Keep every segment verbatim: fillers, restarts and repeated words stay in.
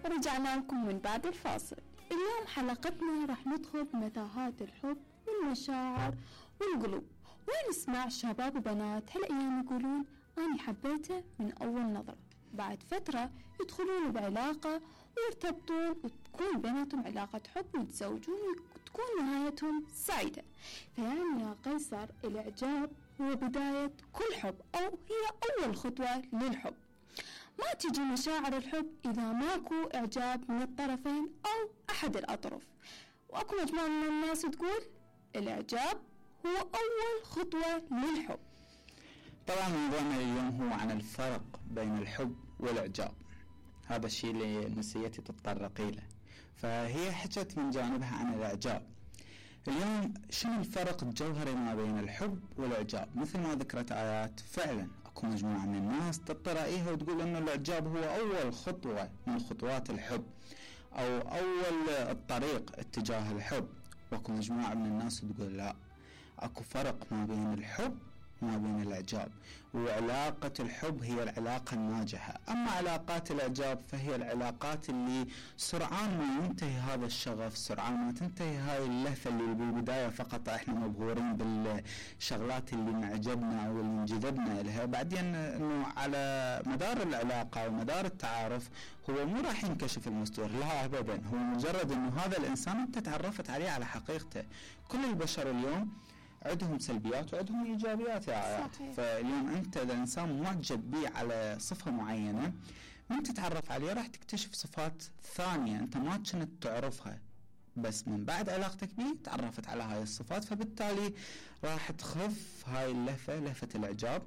رجعنا لكم من بعد الفاصل. اليوم حلقتنا راح ندخل بمتاهات الحب والمشاعر والقلوب، ونسمع شباب وبنات هالأيام يقولون أنا حبيته من أول نظرة، بعد فترة يدخلون بعلاقة ويرتبطون وتكون بيناتهم علاقة حب ويتزوجون وتكون نهايتهم سعيدة. فيعني يا قيصر، الإعجاب هو بداية كل حب، أو هي أول خطوة للحب. ما تجي مشاعر الحب إذا ماكو إعجاب من الطرفين أو أحد الأطراف. وأكو مجموعة من الناس تقول الإعجاب هو أول خطوة للحب. طبعا موضوعنا اليوم هو عن الفرق بين الحب والإعجاب. هذا الشيء اللي نسيتي تتطرقي له، فهي حكت من جانبها عن الإعجاب. اليوم شنو الفرق الجوهري ما بين الحب والإعجاب؟ مثل ما ذكرت آيات، فعلا أكو مجموعة من الناس تطرق رأيها وتقول أن الإعجاب هو أول خطوة من خطوات الحب أو أول الطريق اتجاه الحب، وأكو مجموعة من الناس تقول لا، أكو فرق ما بين الحب ما بين الإعجاب، وعلاقة الحب هي العلاقة الناجحة. أما علاقات الإعجاب فهي العلاقات اللي سرعان ما ينتهي هذا الشغف، سرعان ما تنتهي هاي اللهفة اللي بالبداية فقط إحنا مبهورين بالشغلات اللي معجبنا أو اللي انجذبنا لها، بعدين إنه على مدار العلاقة ومدار التعارف هو مو راح ينكشف المستور، لا أبدا، هو مجرد إنه هذا الإنسان أنت تعرفت عليه على حقيقته. كل البشر اليوم عندهم سلبيات وعندهم إيجابيات يا عيال. فاليوم أنت إذا إنسان معجب به على صفة معينة، من تتعرف عليه راح تكتشف صفات ثانية أنت ما كنت تعرفها، بس من بعد علاقتك به تعرفت على هاي الصفات، فبالتالي راح تخف هاي اللهفة، لهفة الإعجاب،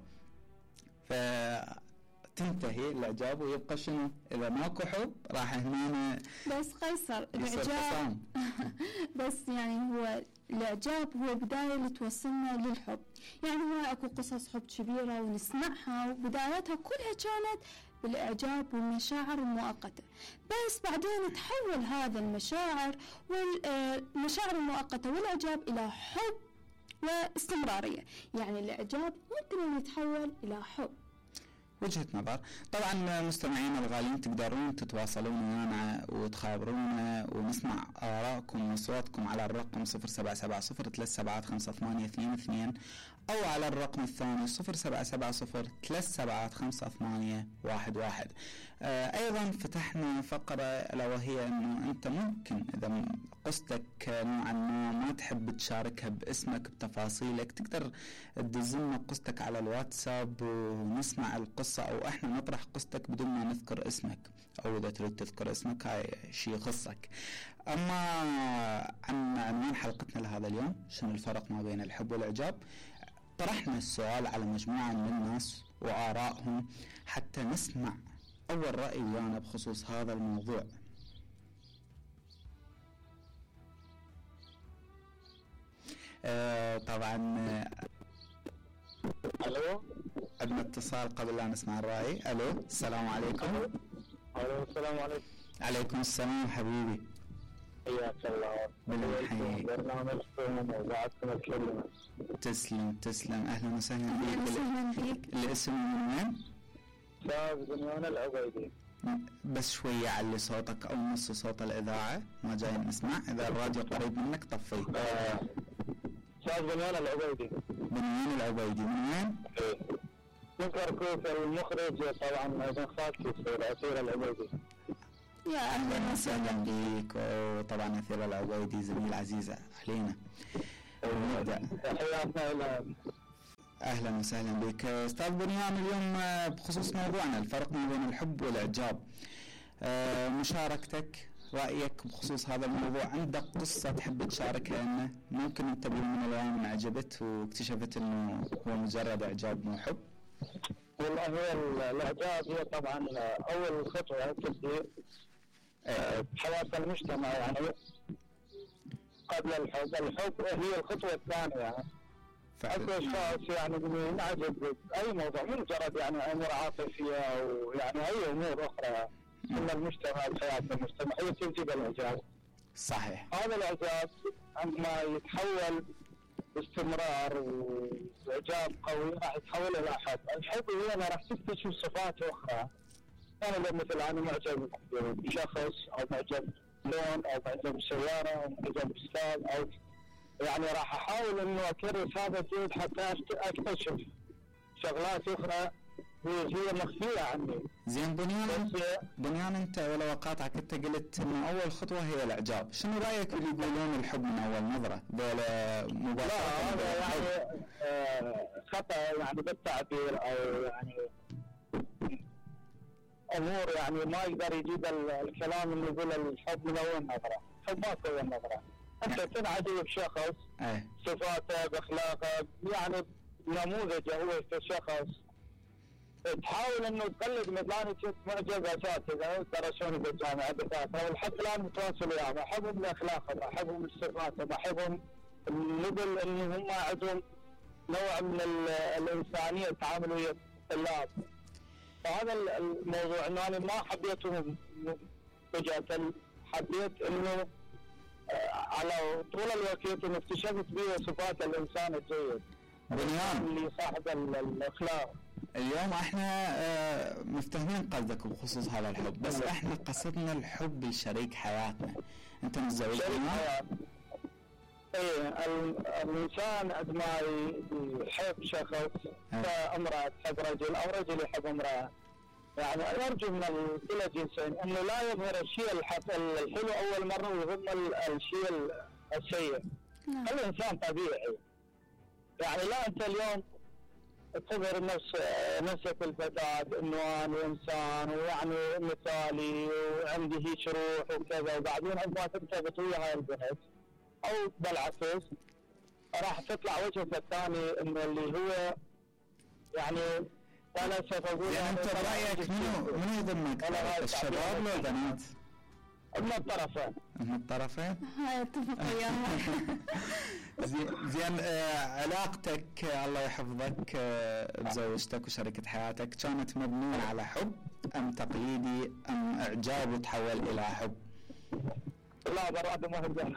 فتنتهي الإعجاب ويبقى شنو؟ إذا ماكو حب راح هنا بس قيصر الإعجاب بس يعني هو الإعجاب هو بداية اللي توصلنا للحب. يعني هو أكو قصص حب كبيرة ونسمعها وبدايتها كلها كانت بالإعجاب والمشاعر المؤقتة، بس بعدين تحول هذا المشاعر والمشاعر المؤقتة والإعجاب إلى حب واستمرارية. يعني الإعجاب ممكن أن يتحول إلى حب. وجهة نظر. طبعا مستمعين الغالين تقدرون تتواصلون معنا وتخابرونا ونسمع آراءكم وأصواتكم على الرقم صفر سبعة سبعة صفر ثلاث سبعات خمسة ثمانية اثنين اثنين أو على الرقم الثاني صفر سبعة سبعة صفر ثلاث سبعات خمسة ثمانية واحد واحد. آه أيضا فتحنا فقرة ألا وهي أنه أنت ممكن إذا قصتك نوعا ما ما تحب تشاركها باسمك بتفاصيلك، تقدر تدزلنا قصتك على الواتساب ونسمع القصة، أو إحنا نطرح قصتك بدون ما نذكر اسمك، أو إذا تريد تذكر اسمك هاي شيء يخصك. أما عن عنوان حلقتنا لهذا اليوم، شنو الفرق ما بين الحب والإعجاب، طرحنا السؤال على مجموعة من الناس وآرائهم حتى نسمع أول رأي ويانا بخصوص هذا الموضوع. آه طبعا الو، عندنا اتصال قبل لا نسمع الرأي. الو، السلام عليكم. الو، السلام عليكم. عليكم السلام حبيبي، حياك الله. بالحياة. برنامجكم وموضوعاتكم الكريمة. تسلم تسلم، اهلا وسهلا أهلا بك. وسهلا بك. الاسم من وين؟ استاذ بنيان العبيدي. بس شوية علي صوتك او نص صوت الإذاعة، ما جاي نسمع. اذا الراديو قريب منك طفيه. استاذ بنيان العبيدي. بنيان العبيدي من وين؟ من كركوك. المخرج طبعا ابن خالتي أثير العبيدي. يا أهلا وسهلا بك. وطبعا أثير العبيدي زميل عزيزة علينا. نبدأ. حياتنا إلى أهلا وسهلا بك أستاذ بنيان. اليوم بخصوص موضوعنا الفرق ما بين الحب والإعجاب، مشاركتك، رأيك بخصوص هذا الموضوع. عندك قصة تحب تشاركها لنا؟ ممكن أنت بيوم من الأيام انعجبت واكتشفت إنه هو مجرد إعجاب مو حب؟ والله هي الإعجاب هي طبعا أول خطوة تبدي حياة المجتمع. يعني قبل الحب، الحب هي الخطوة الثانية. يعني أكو أشخاص يعني ينعجب بأي موضوع، مو مجرد يعني أمور عاطفية أو يعني أي أمور أخرى. إن المجتمع، الحياة المجتمع هي تجيب الإعجاب. صحيح. هذا الإعجاب عندما يتحول باستمرار وإعجاب قوي راح يتحول إلى حب. الحب هنا راح تكتشف صفات أخرى انا لو مثلا انا معجب بشخص او معجب لون او معجب بسياره او معجب بستايل او يعني راح احاول انه اكرس هذا الجهد حتى اكتشف شغلات اخرى هي مخفيه عني. زين بنيان بنيان انت ولو اقاطعك انت قلت ان اول خطوه هي الاعجاب، شنو رايك اللي يقولون الحب من اول نظره؟ ذولا مباشره. لا هذا يعني آه خطا يعني بالتعبير او يعني امور يعني ما يقدر يجيب الكلام اللي يقول الحب من اول نظره، الحب ما اول نظره، انت تنعجب بشخص صفاته باخلاقه يعني نموذجه هو كشخص تحاول انه تقلد مثلاني كنت معجب اساتذه درسوني بالجامعه دكاتره ولحد الان متواصل وياهم، احبهم باخلاقهم، احبهم بصفاتهم، احبهم نقول ان هم عندهم نوع من الانسانيه التعامل ويا الطلاب. فهذا الموضوع انه انا ما حبيتهم فجاه، حبيت انه على طول الوقت انه اكتشفت به صفات الانسان الجيد بنيان اللي صاحب الاخلاق. اليوم احنا مفتهمين قصدك بخصوص هذا الحب، بس احنا قصدنا الحب لشريك حياتنا. انت متزوج بنيان؟ ايه الانسان قد ما يحب شخص فامراه تحب رجل او رجل يحب امراه، يعني ارجو من كلا جنسين انه لا يظهر الشيء الحلو اول مره ويهم الشيء السيء. الانسان طبيعي، يعني لا انت اليوم تظهر نفس نفسك الفتاة انه انا انسان ويعني مثالي وعندي هيك روح وكذا، وبعدين عندما ترتبط ويا هاي البنت او بالعكس راح تطلع وجهك الثاني انه اللي هو يعني انا سأقول يعني انت برايك منو منو يضمك؟ الشباب ولا البنات؟ من الطرفين. من الطرفين؟ هاي اتفق وياها. زين زين آه علاقتك الله يحفظك آه بزوجتك وشريكة حياتك كانت مبنية على حب ام تقليدي ام اعجاب وتحول الى حب؟ لا براد مهرجان.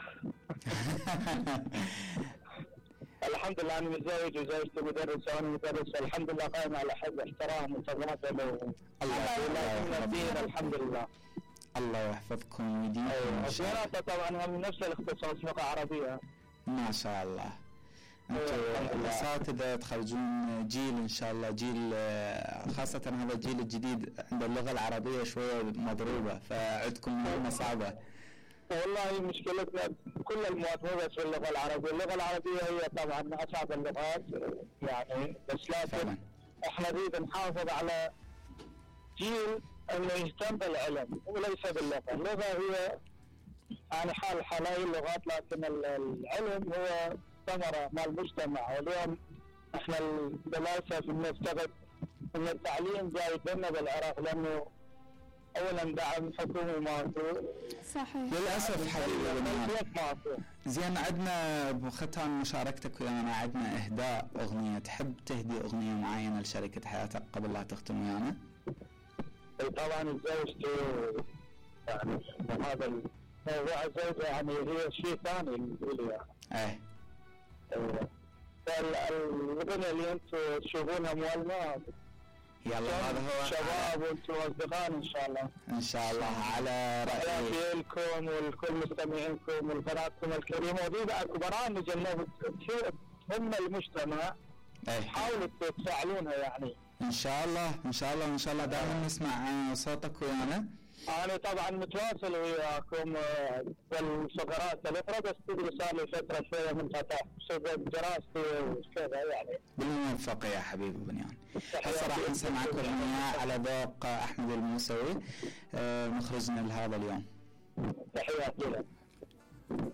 الحمد لله انا متزوج وزوجتي مدرسه وانا مدرس، الحمد لله قائم على حب احترام وتضامن له. الله يحفظك. الحمد لله. الله يحفظكم ويديمكم ان شاء الله. أيوة. طبعا هم نفس الاختصاص لغه عربيه. ما شاء الله. انتم الاساتذه تخرجون جيل ان شاء الله، جيل خاصه هذا الجيل الجديد عند اللغه العربيه شويه مضروبه، فعندكم مهمه صعبه. والله مشكلتنا كل المواد مو بس باللغه العربيه، اللغه العربيه هي طبعا اصعب اللغات يعني، بس لكن احنا نريد نحافظ على جيل انه يهتم بالعلم وليس باللغه، اللغه هي يعني حال حلاوي اللغات، لكن العلم هو ثمره مال المجتمع. واليوم احنا للاسف نفتقد ان التعليم جاي لنا بالعراق لانه اولا دعم حكومي ماكو. صحيح للاسف حبيبي بنيان. زين عندنا بختام مشاركتك ويانا عندنا اهداء اغنيه، تحب تهدي اغنيه معينه لشريكه حياتك قبل لا تختم ويانا؟ طبعا زوجتي يعني هذا الموضوع الزوجه يعني هي شيء ثاني نقول يعني. ايه فالاغنيه اللي انتم تشوفونها مولمه يلا هذا هو شباب وانتم اصدقاء ان شاء الله. ان شاء الله على رأيي لكم ولكل مستمعينكم والقناتكم الكريمه، ودي بعد برامج انه هم المجتمع حاولوا تفعلونها يعني. ان شاء الله ان شاء الله ان شاء الله دائما نسمع صوتك ويانا. انا طبعا متواصل وياكم بالفقرات الاخرى، بس تدري صار لي فتره شويه منقطع بسبب دراستي وكذا يعني. بالموفق يا حبيبي بنيان. هسه راح نسمعك اغنيه على ذوق احمد الموسوي مخرجنا لهذا اليوم. تحياتي لك.